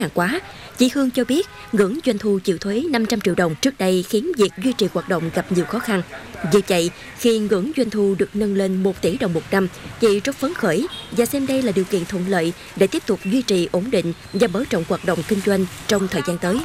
hàng hóa. Chị Hương cho biết ngưỡng doanh thu chịu thuế 500 triệu đồng trước đây khiến việc duy trì hoạt động gặp nhiều khó khăn. Vì vậy, khi ngưỡng doanh thu được nâng lên 1 tỷ đồng một năm, chị rất phấn khởi và xem đây là điều kiện thuận lợi để tiếp tục duy trì ổn định và mở rộng hoạt động kinh doanh trong thời gian tới.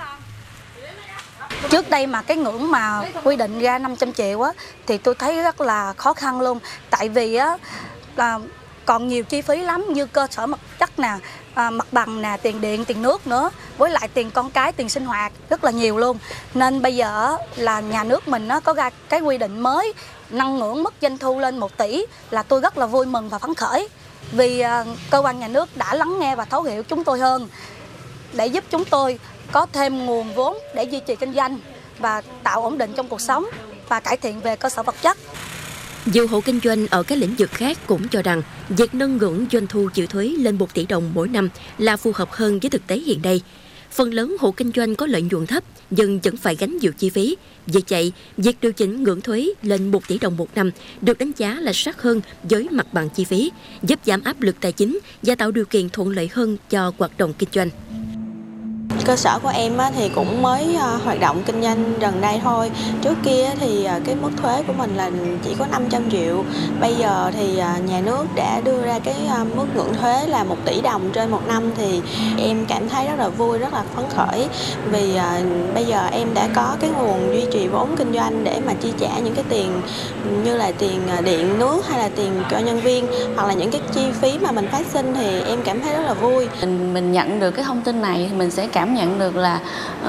Trước đây mà cái ngưỡng mà quy định ra 500 triệu á, thì tôi thấy rất là khó khăn luôn. Tại vì á, là còn nhiều chi phí lắm như cơ sở vật chất nè, mặt bằng nè, tiền điện, tiền nước nữa, với lại tiền con cái, tiền sinh hoạt rất là nhiều luôn. Nên bây giờ là nhà nước mình có ra cái quy định mới nâng ngưỡng mức doanh thu lên 1 tỷ là tôi rất là vui mừng và phấn khởi. Vì cơ quan nhà nước đã lắng nghe và thấu hiểu chúng tôi hơn để giúp chúng tôi có thêm nguồn vốn để duy trì kinh doanh và tạo ổn định trong cuộc sống và cải thiện về cơ sở vật chất. Nhiều hộ kinh doanh ở các lĩnh vực khác cũng cho rằng việc nâng ngưỡng doanh thu chịu thuế lên 1 tỷ đồng mỗi năm là phù hợp hơn với thực tế hiện nay. Phần lớn hộ kinh doanh có lợi nhuận thấp nhưng vẫn phải gánh nhiều chi phí. Vì vậy, việc điều chỉnh ngưỡng thuế lên 1 tỷ đồng một năm được đánh giá là sát hơn với mặt bằng chi phí, giúp giảm áp lực tài chính và tạo điều kiện thuận lợi hơn cho hoạt động kinh doanh. Cơ sở của em thì cũng mới hoạt động kinh doanh gần đây thôi. Trước kia thì cái mức thuế của mình là chỉ có 500 triệu. Bây giờ thì nhà nước đã đưa ra cái mức ngưỡng thuế là 1 tỷ đồng trên một năm thì em cảm thấy rất là vui, rất là phấn khởi. Vì bây giờ em đã có cái nguồn duy trì vốn kinh doanh để mà chi trả những cái tiền như là tiền điện, nước hay là tiền cho nhân viên hoặc là những cái chi phí mà mình phát sinh thì em cảm thấy rất là vui. Mình nhận được cái thông tin này thì mình sẽ cảm nhận được là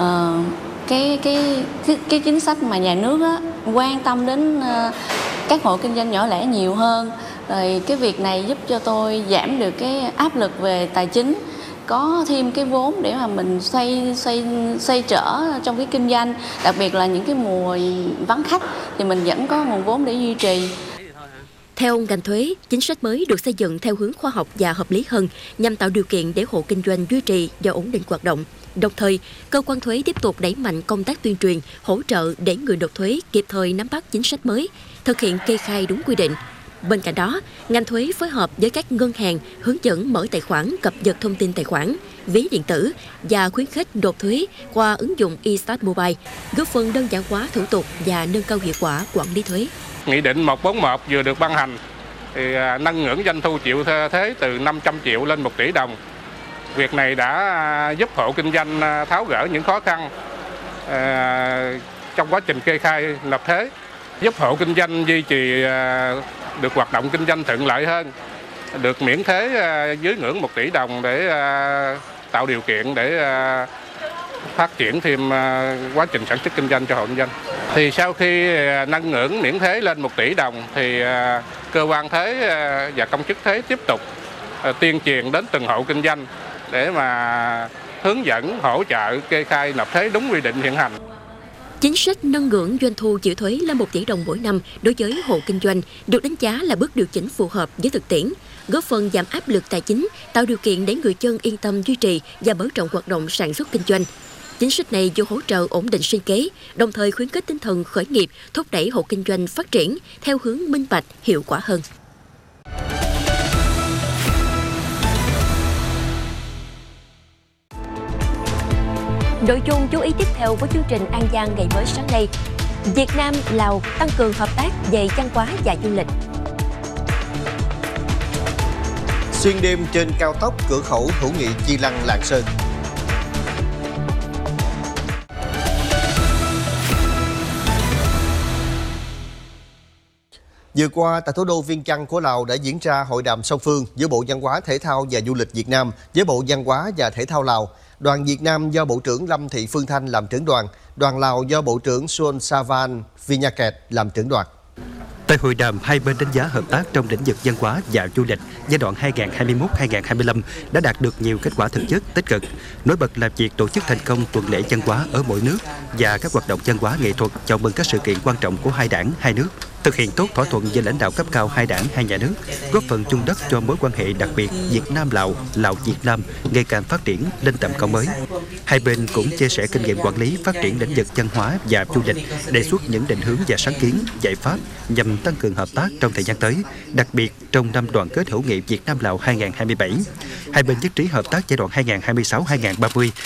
cái chính sách mà nhà nước quan tâm đến các hộ kinh doanh nhỏ lẻ nhiều hơn. Rồi cái việc này giúp cho tôi giảm được cái áp lực về tài chính, có thêm cái vốn để mà mình xoay trở trong cái kinh doanh, đặc biệt là những cái mùa vắng khách thì mình vẫn có nguồn vốn để duy trì. Theo ngành thuế, chính sách mới được xây dựng theo hướng khoa học và hợp lý hơn nhằm tạo điều kiện để hộ kinh doanh duy trì và ổn định hoạt động. Đồng thời, cơ quan thuế tiếp tục đẩy mạnh công tác tuyên truyền, hỗ trợ để người nộp thuế kịp thời nắm bắt chính sách mới, thực hiện kê khai đúng quy định. Bên cạnh đó, ngành thuế phối hợp với các ngân hàng hướng dẫn mở tài khoản, cập nhật thông tin tài khoản, ví điện tử và khuyến khích nộp thuế qua ứng dụng eStart Mobile, góp phần đơn giản hóa thủ tục và nâng cao hiệu quả quản lý thuế. Nghị định 141 vừa được ban hành thì nâng ngưỡng doanh thu chịu thuế từ 500 triệu lên 1 tỷ đồng. Việc này đã giúp hộ kinh doanh tháo gỡ những khó khăn trong quá trình kê khai nộp thuế, giúp hộ kinh doanh duy trì được hoạt động kinh doanh thuận lợi hơn, được miễn thuế dưới ngưỡng 1 tỷ đồng để tạo điều kiện để phát triển thêm quá trình sản xuất kinh doanh cho hộ kinh doanh. Thì sau khi nâng ngưỡng miễn thuế lên 1 tỷ đồng thì cơ quan thuế và công chức thuế tiếp tục tuyên truyền đến từng hộ kinh doanh để mà hướng dẫn hỗ trợ kê khai nộp thuế đúng quy định hiện hành. Chính sách nâng ngưỡng doanh thu chịu thuế lên 1 tỷ đồng mỗi năm đối với hộ kinh doanh được đánh giá là bước điều chỉnh phù hợp với thực tiễn, góp phần giảm áp lực tài chính, tạo điều kiện để người dân yên tâm duy trì và mở rộng hoạt động sản xuất kinh doanh. Chính sách này vừa hỗ trợ ổn định sinh kế, đồng thời khuyến khích tinh thần khởi nghiệp, thúc đẩy hộ kinh doanh phát triển theo hướng minh bạch, hiệu quả hơn. Nội dung chú ý tiếp theo với chương trình An Giang ngày mới sáng nay. Việt Nam, Lào tăng cường hợp tác về văn hóa và du lịch. Xuyên đêm trên cao tốc cửa khẩu hữu nghị Chi Lăng, Lạng Sơn. Vừa qua, tại thủ đô Viêng Chăn của Lào đã diễn ra hội đàm song phương giữa Bộ Văn hóa Thể thao và Du lịch Việt Nam với Bộ Văn hóa và Thể thao Lào. Đoàn Việt Nam do Bộ trưởng Lâm Thị Phương Thanh làm trưởng đoàn, đoàn Lào do Bộ trưởng Suon Savan Vinyaket làm trưởng đoàn. Tại hội đàm, hai bên đánh giá hợp tác trong lĩnh vực văn hóa và du lịch giai đoạn 2021-2025 đã đạt được nhiều kết quả thực chất tích cực. Nổi bật là việc tổ chức thành công tuần lễ văn hóa ở mỗi nước và các hoạt động văn hóa nghệ thuật chào mừng các sự kiện quan trọng của hai đảng, hai nước. thực hiện tốt thỏa thuận với lãnh đạo cấp cao hai đảng, hai nhà nước, góp phần chung đất cho mối quan hệ đặc biệt Việt Nam-Lào, Lào-Việt Nam ngày càng phát triển lên tầm cao mới. Hai bên cũng chia sẻ kinh nghiệm quản lý, phát triển lĩnh vực văn hóa và du lịch, đề xuất những định hướng và sáng kiến, giải pháp nhằm tăng cường hợp tác trong thời gian tới, đặc biệt trong năm đoàn kết hữu nghị Việt Nam-Lào 2027. Hai bên nhất trí hợp tác giai đoạn 2026-2030